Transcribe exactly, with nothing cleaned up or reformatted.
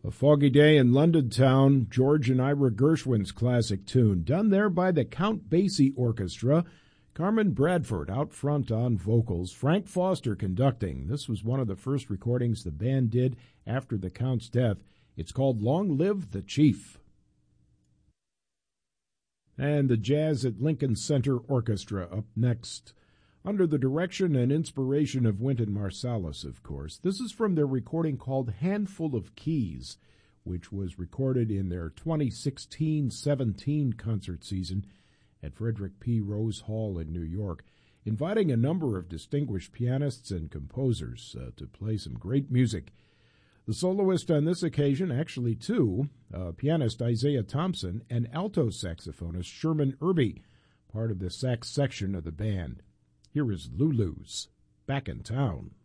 A Foggy Day in London Town, George and Ira Gershwin's classic tune, done there by the Count Basie Orchestra. Carmen Bradford out front on vocals, Frank Foster conducting. This was one of the first recordings the band did after the Count's death. It's called Long Live the Chief. And the Jazz at Lincoln Center Orchestra up next, under the direction and inspiration of Wynton Marsalis, of course. This is from their recording called Handful of Keys, which was recorded in their twenty sixteen seventeen concert season at Frederick P. Rose Hall in New York, inviting a number of distinguished pianists and composers uh, to play some great music. The soloist on this occasion, actually two, uh, pianist Isaiah Thompson and alto saxophonist Sherman Irby, part of the sax section of the band. Here is Lulu's Back in Town.